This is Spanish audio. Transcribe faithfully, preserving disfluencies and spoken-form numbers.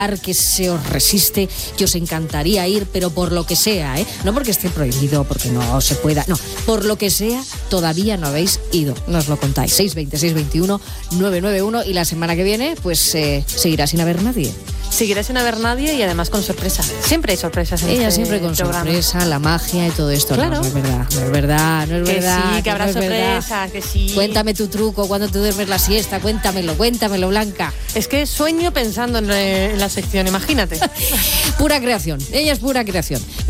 que se os resiste, que os encantaría ir, pero por lo que sea, ¿eh? No porque esté prohibido, porque no se pueda, no, por lo que sea, todavía no habéis ido. Nos lo contáis. seis veinte, seis veintiuno, nueve nueve uno y la semana que viene, pues eh, seguirá sin haber nadie. Seguirá sin haber nadie y además con sorpresa. Siempre hay sorpresas en Ella este siempre con programa. Sorpresa, la magia y todo esto. Claro. No, no es verdad, no es verdad, no es que verdad. sí, que, que habrá no sorpresa, que sí. Cuéntame tu truco cuando te duermes la siesta, cuéntamelo, cuéntamelo, Blanca. Es que sueño pensando en, en la sección, imagínate. Pura creación, ella es pura creación.